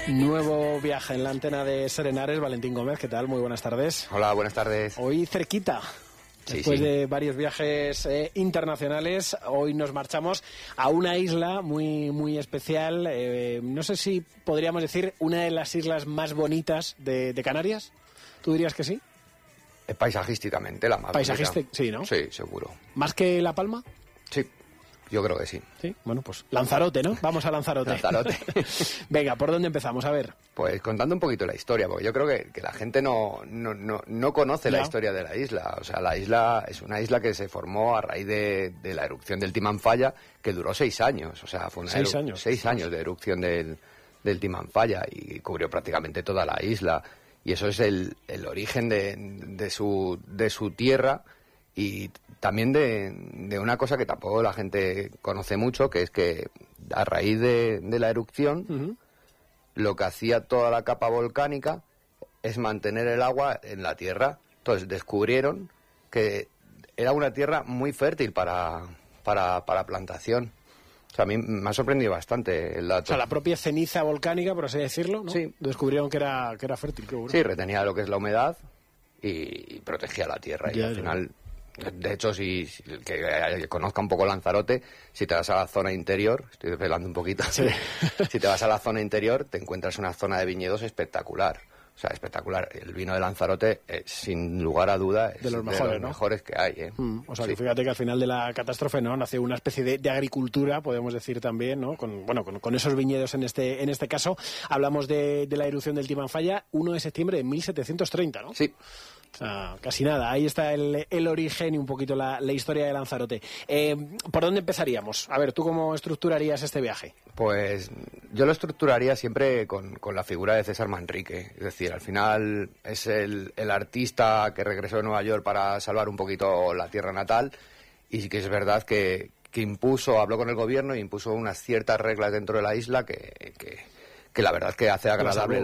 Nuevo viaje en la antena de Serenares. Valentín Gómez, ¿qué tal? Muy buenas tardes. Hola, buenas tardes. Hoy cerquita. Después de varios viajes internacionales, hoy nos marchamos a una isla muy, muy especial. No sé si podríamos decir una de las islas más bonitas de Canarias. ¿Tú dirías que sí? Paisajísticamente la más bonita. Sí, ¿no? Sí, seguro. ¿Más que La Palma? Sí, yo creo que sí. Sí, bueno, pues Lanzarote, ¿no? Vamos a Lanzarote. Lanzarote. Venga, ¿por dónde empezamos? A ver. Pues contando un poquito la historia, porque yo creo que la gente no conoce la historia de la isla. O sea, la isla es una isla que se formó a raíz de la erupción del Timanfaya, que duró 6 años. O sea, fue una 6 años. 6 años de erupción del Timanfaya y cubrió prácticamente toda la isla. Y eso es el origen de su tierra. Y también de una cosa que tampoco la gente conoce mucho, que es que a raíz de la erupción, lo que hacía toda la capa volcánica es mantener el agua en la tierra. Entonces descubrieron que era una tierra muy fértil para plantación. O sea, a mí me ha sorprendido bastante el dato. O sea, la propia ceniza volcánica, por así decirlo, ¿no? Sí. Descubrieron que era fértil. Qué bueno. Sí, retenía lo que es la humedad y protegía la tierra. Y al final... De hecho, si que conozca un poco Lanzarote, si te vas a la zona interior, estoy desvelando un poquito, sí. Si te vas a la zona interior, te encuentras una zona de viñedos espectacular. O sea, espectacular. El vino de Lanzarote, sin lugar a duda, es de los mejores que hay. O sea, sí. Que fíjate que al final de la catástrofe, ¿no? Nació una especie de agricultura, podemos decir también, ¿no? Con esos viñedos en este caso. Hablamos de la erupción del Timanfaya, 1 de septiembre de 1730, ¿no? Sí. O sea, casi nada. Ahí está el origen y un poquito la historia de Lanzarote. ¿Por dónde empezaríamos? A ver, ¿tú cómo estructurarías este viaje? Pues yo lo estructuraría siempre con la figura de César Manrique. Es decir, al final es el artista que regresó de Nueva York para salvar un poquito la tierra natal. Y sí que es verdad que habló con el gobierno e impuso unas ciertas reglas dentro de la isla que la verdad es que hace agradable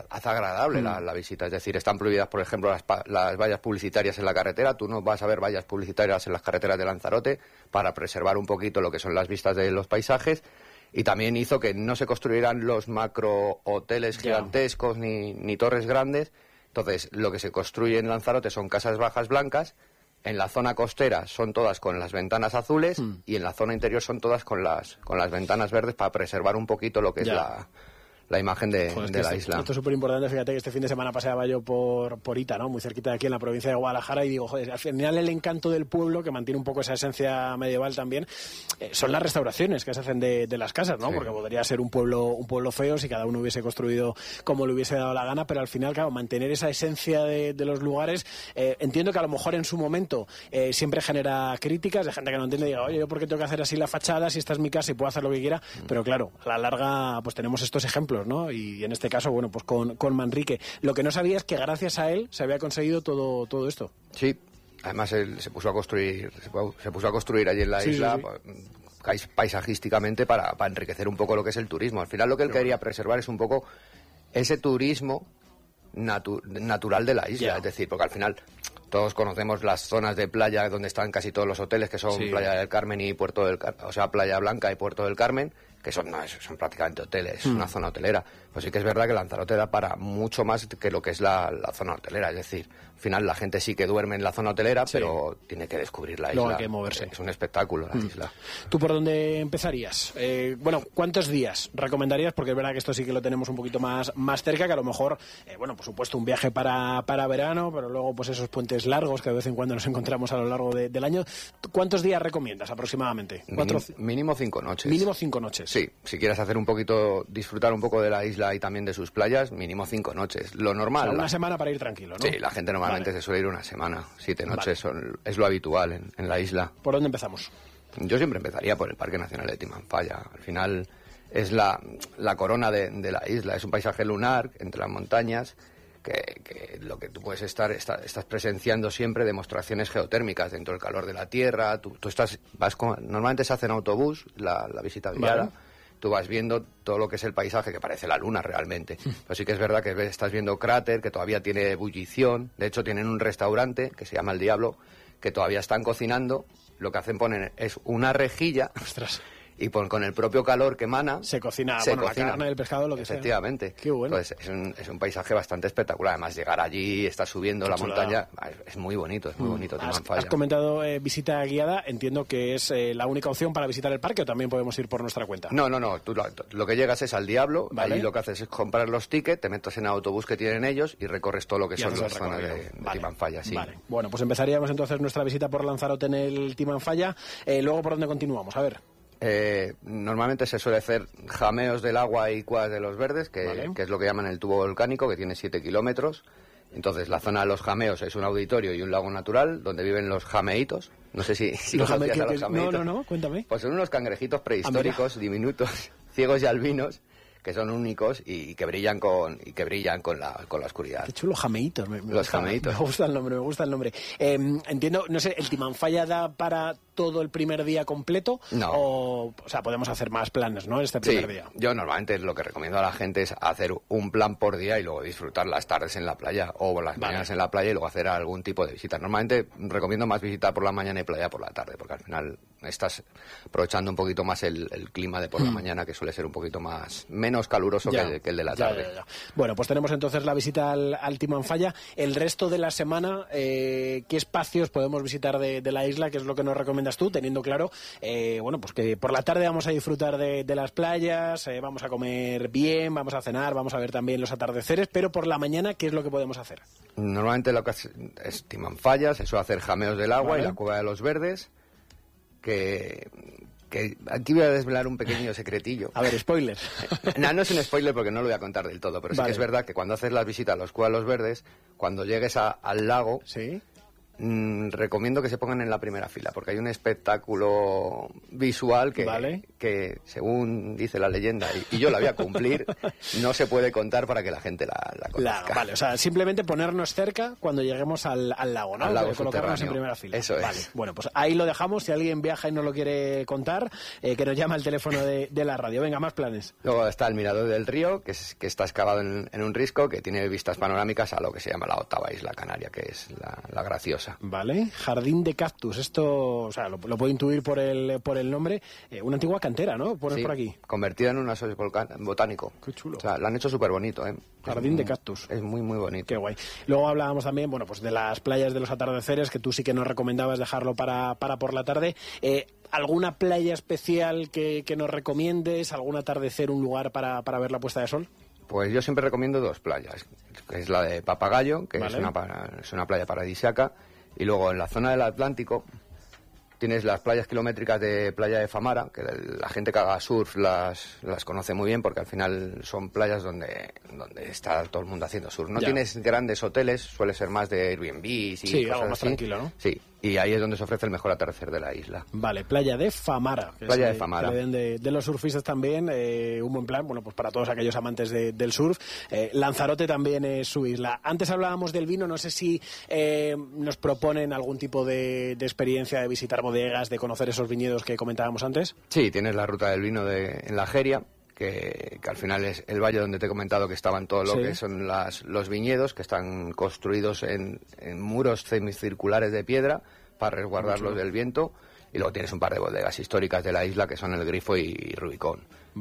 la visita. Es decir, están prohibidas, por ejemplo, las vallas publicitarias en la carretera. Tú no vas a ver vallas publicitarias en las carreteras de Lanzarote para preservar un poquito lo que son las vistas de los paisajes. Y también hizo que no se construyeran los macro hoteles gigantescos ni torres grandes. Entonces, lo que se construye en Lanzarote son casas bajas blancas. En la zona costera son todas con las ventanas azules y en la zona interior son todas con las ventanas verdes para preservar un poquito lo que es la imagen de la isla. Esto es súper importante. Fíjate que este fin de semana paseaba yo por Ita, ¿no? Muy cerquita de aquí en la provincia de Guadalajara, y digo, joder, al final el encanto del pueblo, que mantiene un poco esa esencia medieval también, son las restauraciones que se hacen de las casas, ¿no? Sí. Porque podría ser un pueblo feo si cada uno hubiese construido como le hubiese dado la gana, pero al final, claro, mantener esa esencia de los lugares, entiendo que a lo mejor en su momento siempre genera críticas de gente que no entiende y diga, oye, ¿yo por qué tengo que hacer así la fachada si esta es mi casa y puedo hacer lo que quiera? Pero claro, a la larga pues tenemos estos ejemplos, ¿no? Y en este caso, bueno, pues con Manrique. Lo que no sabía es que gracias a él se había conseguido todo esto. Sí, además él se puso a construir allí en la isla. Sí. Paisajísticamente para enriquecer un poco lo que es el turismo. Al final lo que él quería preservar es un poco ese turismo natural de la isla. Es decir, porque al final todos conocemos las zonas de playa donde están casi todos los hoteles, que son Playa del Carmen y Playa Blanca y Puerto del Carmen, que son prácticamente hoteles, es una zona hotelera. Pues sí que es verdad que Lanzarote da para mucho más que lo que es la zona hotelera. Es decir, al final la gente sí que duerme en la zona hotelera, pero tiene que descubrir la isla. Luego hay que moverse. Es un espectáculo la isla. ¿Tú por dónde empezarías? ¿Cuántos días recomendarías? Porque es verdad que esto sí que lo tenemos un poquito más cerca, que a lo mejor, por supuesto, un viaje para verano, pero luego pues esos puentes largos que de vez en cuando nos encontramos a lo largo del año. ¿Cuántos días recomiendas aproximadamente? Mínimo 5 noches. Mínimo 5 noches. Sí, si quieres disfrutar un poco de la isla y también de sus playas, mínimo 5 noches. Lo normal. O sea, una semana para ir tranquilo, ¿no? Sí, la gente normalmente se suele ir una semana. 7 noches es lo habitual en la isla. ¿Por dónde empezamos? Yo siempre empezaría por el Parque Nacional de Timanfaya. Al final es la corona de la isla. Es un paisaje lunar entre las montañas que lo que tú puedes estás presenciando siempre demostraciones geotérmicas dentro del calor de la tierra. Tú normalmente se hace en autobús la visita guiada. Tú vas viendo todo lo que es el paisaje, que parece la luna realmente. Pero sí que es verdad que estás viendo cráter, que todavía tiene ebullición. De hecho, tienen un restaurante que se llama El Diablo, que todavía están cocinando. Lo que ponen es una rejilla. Ostras. y con el propio calor que emana se cocina, la carne, el pescado, lo que sea. Efectivamente. Qué bueno. Entonces es un paisaje bastante espectacular. Además, llegar allí, estar subiendo la montaña, es muy bonito, Timanfaya. Has comentado visita guiada, entiendo que es la única opción para visitar el parque, o también podemos ir por nuestra cuenta. No, tú lo que llegas es al Diablo, ¿vale? Allí lo que haces es comprar los tickets, te metes en el autobús que tienen ellos y recorres todo lo que son las zonas de Timanfaya, sí. Vale. Bueno, pues empezaríamos entonces nuestra visita por Lanzarote en el Timanfaya. Luego, ¿por dónde continuamos? A ver. Normalmente se suele hacer jameos del agua y cuevas de los verdes, que es lo que llaman el tubo volcánico, que tiene 7 kilómetros. Entonces, la zona de los jameos es un auditorio y un lago natural donde viven los jameitos. No sé si conocías a los jameitos. No, cuéntame. Pues son unos cangrejitos prehistóricos, diminutos, ciegos y albinos, que son únicos y que brillan con la oscuridad. Qué chulo, jameitos. Los jameitos. Me gusta el nombre. Entiendo, no sé, ¿el Timanfaya da para todo el primer día completo? No. O sea, podemos hacer más planes, ¿no? Este primer día. Yo normalmente lo que recomiendo a la gente es hacer un plan por día y luego disfrutar las tardes en la playa o las mañanas en la playa y luego hacer algún tipo de visita. Normalmente recomiendo más visitar por la mañana y playa por la tarde, porque al final estás aprovechando un poquito más el clima de por la mañana, que suele ser un poquito menos caluroso que el de la tarde. Ya. Bueno, pues tenemos entonces la visita al Timanfaya. El resto de la semana, ¿qué espacios podemos visitar de la isla? ¿Qué es lo que nos recomiendas tú? Teniendo claro, pues que por la tarde vamos a disfrutar de las playas, vamos a comer bien, vamos a cenar, vamos a ver también los atardeceres, pero por la mañana, ¿qué es lo que podemos hacer? Normalmente lo que es Timanfaya, se suele hacer jameos del agua y la cueva de los verdes, que aquí voy a desvelar un pequeño secretillo. A ver, spoiler. No es un spoiler porque no lo voy a contar del todo, pero sí que es verdad que cuando haces las visitas a los cuevas de los verdes, cuando llegues al lago, ¿sí? Recomiendo que se pongan en la primera fila, porque hay un espectáculo visual que según dice la leyenda, y yo la voy a cumplir, no se puede contar para que la gente la conozca. Vale, o sea, simplemente ponernos cerca cuando lleguemos al lago, ¿no? Al lago colocarnos en primera fila. Eso es. Vale, bueno, pues ahí lo dejamos. Si alguien viaja y no lo quiere contar, que nos llama al teléfono de la radio. Venga, más planes. Luego está el Mirador del Río, que está excavado en un risco, que tiene vistas panorámicas a lo que se llama la octava isla canaria, que es la Graciosa. Vale, Jardín de Cactus. Esto, o sea, lo puedo intuir por el nombre. Una antigua cantera, ¿no? Por aquí. Convertida en un asocio botánico. Qué chulo. O sea, lo han hecho súper bonito, ¿eh? Jardín de Cactus. Es muy, muy bonito. Qué guay. Luego hablábamos también, pues de las playas de los atardeceres, que tú sí que nos recomendabas dejarlo para por la tarde. ¿Alguna playa especial que nos recomiendes? ¿Algún atardecer, un lugar para ver la puesta de sol? Pues yo siempre recomiendo 2 playas, que es la de Papagayo, que es una playa paradisíaca, y luego en la zona del Atlántico tienes las playas kilométricas de Playa de Famara, que la gente que haga surf las conoce muy bien, porque al final son playas donde está todo el mundo haciendo surf. No tienes grandes hoteles, suele ser más de Airbnb y cosas algo más así. Tranquilo, ¿no? Sí, y ahí es donde se ofrece el mejor atardecer de la isla. Vale, Playa de Famara. Playa de Famara. Que de los surfistas también, un buen plan, pues para todos aquellos amantes del surf. Lanzarote también es su isla. Antes hablábamos del vino, no sé si nos proponen algún tipo de experiencia de visitar bodegas, de conocer esos viñedos que comentábamos antes. Sí, tienes la ruta del vino en la Jeria, que al final es el valle donde te he comentado que estaban todo lo que son los viñedos, que están construidos en muros semicirculares de piedra para resguardarlos del viento, y luego tienes un par de bodegas históricas de la isla que son el Grifo y Rubicón.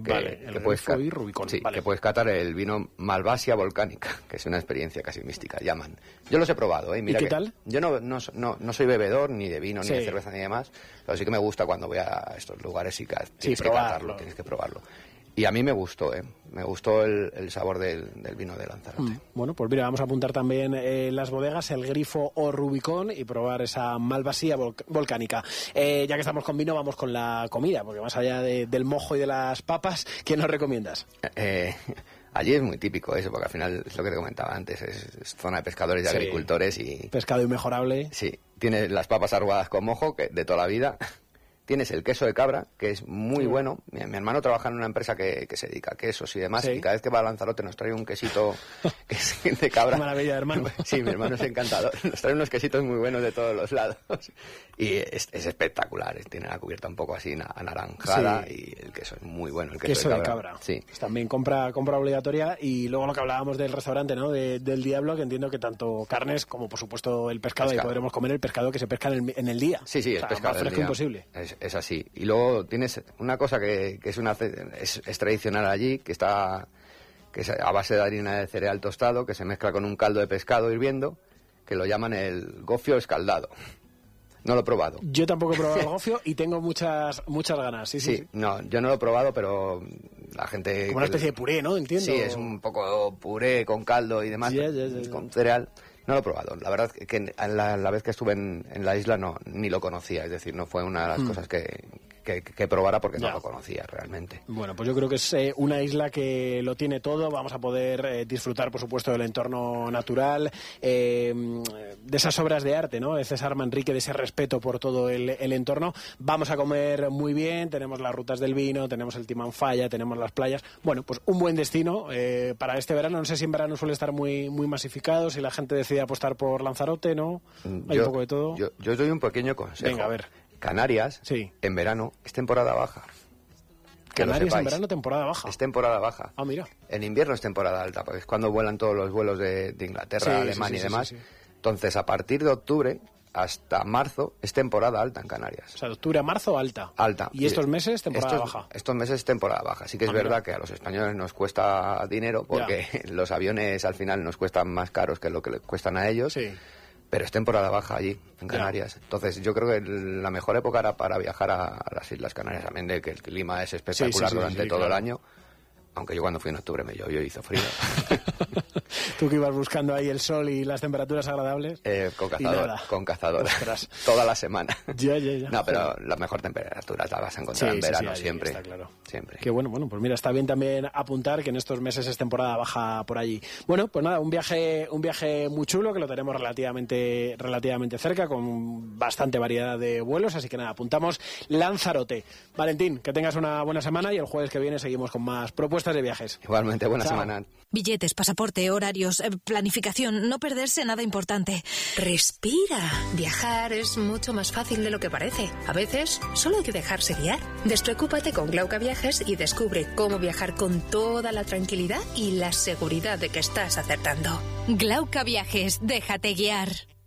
Grifo y Rubicón. Sí, que puedes catar el vino Malvasia volcánica, que es una experiencia casi mística, llaman. Yo los he probado, ¿eh? Mira, ¿y qué tal? Yo no soy bebedor ni de vino, ni de cerveza, ni demás, pero sí que me gusta cuando voy a estos lugares y tienes que catarlo, tienes que probarlo. Y a mí me gustó, me gustó el sabor del vino de Lanzarote. Bueno, pues mira, vamos a apuntar también las bodegas, el Grifo o Rubicón, y probar esa Malvasía volcánica. Ya que estamos con vino, vamos con la comida, porque más allá del mojo y de las papas, ¿qué nos recomiendas? Allí es muy típico eso, porque al final es lo que te comentaba antes, es zona de pescadores y agricultores. Y pescado inmejorable. Sí, tienes las papas arrugadas con mojo, que de toda la vida. Tienes el queso de cabra, que es muy bueno. Mi hermano trabaja en una empresa que se dedica a quesos y demás, y cada vez que va a Lanzarote nos trae un quesito que es de cabra. Qué maravilla, hermano. Sí, mi hermano es encantador. Nos trae unos quesitos muy buenos de todos los lados. Y es espectacular. Tiene la cubierta un poco así anaranjada, y el queso es muy bueno. El queso de cabra. Sí. Pues también compra obligatoria. Y luego lo que hablábamos del restaurante, ¿no? Del Diablo, que entiendo que tanto carnes como, por supuesto, el pescado. Y podremos comer el pescado que se pesca en el día. Sí, es pescado más fresco imposible. es así. Y luego tienes una cosa que es tradicional allí, que es a base de harina de cereal tostado, que se mezcla con un caldo de pescado hirviendo, que lo llaman el gofio escaldado. No lo he probado. Yo tampoco he probado el gofio y tengo muchas ganas. Sí. No, yo no lo he probado, pero la gente... Como una especie de puré, ¿no? Entiendo. Sí, es un poco puré con caldo y demás, con cereal. No lo he probado. La verdad es que la vez que estuve en la isla ni lo conocía. Es decir, no fue una de las cosas que probara porque no lo conocía realmente. Bueno, pues yo creo que es una isla que lo tiene todo. Vamos a poder disfrutar, por supuesto, del entorno natural, de esas obras de arte, ¿no? De César Manrique, de ese respeto por todo el entorno. Vamos a comer muy bien, tenemos las rutas del vino, tenemos el Timanfaya, tenemos las playas. Bueno, pues un buen destino para este verano. No sé si en verano suele estar muy masificado, si la gente decide apostar por Lanzarote, ¿no? Hay un poco de todo. Yo doy un pequeño consejo. Venga, a ver. Canarias, en verano, es temporada baja. Canarias en verano, temporada baja. Es temporada baja. Ah, mira. En invierno es temporada alta, porque es cuando vuelan todos los vuelos de Inglaterra, Alemania y demás. Sí. Entonces, a partir de octubre hasta marzo es temporada alta en Canarias. O sea, de octubre a marzo alta. Alta. ¿Y estos meses temporada baja? Estos meses temporada baja. Sí que es verdad que a los españoles nos cuesta dinero, porque los aviones al final nos cuestan más caros que lo que les cuestan a ellos. Sí. Pero es temporada baja allí, en Canarias. Entonces, yo creo que la mejor época era para viajar a las Islas Canarias, también de que el clima es espectacular durante todo el año. Aunque yo cuando fui en octubre me llovió y hizo frío. Tú que ibas buscando ahí el sol y las temperaturas agradables. Con cazadora. Toda la semana. Ya. No, pero la mejor temperatura la vas a encontrar en verano siempre. Está claro. Siempre. Qué bueno, pues mira, está bien también apuntar que en estos meses es temporada baja por allí. Bueno, pues nada, un viaje muy chulo que lo tenemos relativamente cerca, con bastante variedad de vuelos, así que nada, apuntamos Lanzarote. Valentín, que tengas una buena semana y el jueves que viene seguimos con más propuestas de viajes. Igualmente, buena semana. Billetes, pasaporte, horarios, planificación, no perderse nada importante. Respira. Viajar es mucho más fácil de lo que parece. A veces, solo hay que dejarse guiar. Despreocúpate con Glauca Viajes y descubre cómo viajar con toda la tranquilidad y la seguridad de que estás acertando. Glauca Viajes, déjate guiar.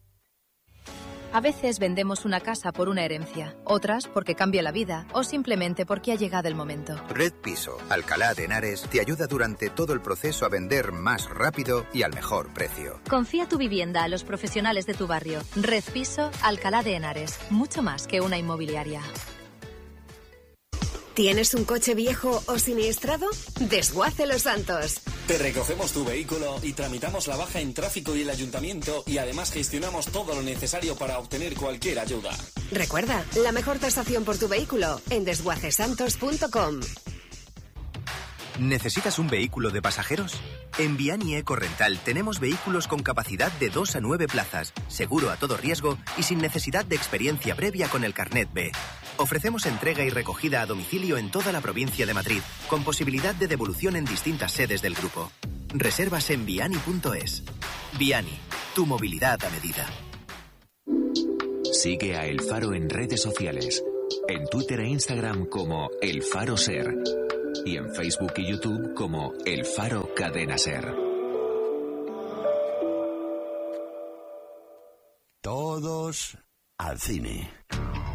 A veces vendemos una casa por una herencia, otras porque cambia la vida o simplemente porque ha llegado el momento. Red Piso, Alcalá de Henares, te ayuda durante todo el proceso a vender más rápido y al mejor precio. Confía tu vivienda a los profesionales de tu barrio. Red Piso, Alcalá de Henares, mucho más que una inmobiliaria. ¿Tienes un coche viejo o siniestrado? Desguace Los Santos. Te recogemos tu vehículo y tramitamos la baja en tráfico y el ayuntamiento, y además gestionamos todo lo necesario para obtener cualquier ayuda. Recuerda, la mejor tasación por tu vehículo en desguacesantos.com. ¿Necesitas un vehículo de pasajeros? En Viani Eco Rental tenemos vehículos con capacidad de 2 a 9 plazas, seguro a todo riesgo y sin necesidad de experiencia previa con el Carnet B. Ofrecemos entrega y recogida a domicilio en toda la provincia de Madrid, con posibilidad de devolución en distintas sedes del grupo. Reservas en viani.es. Viani, tu movilidad a medida. Sigue a El Faro en redes sociales. En Twitter e Instagram como El Faro Ser. Y en Facebook y YouTube como El Faro Cadena Ser. Todos al cine.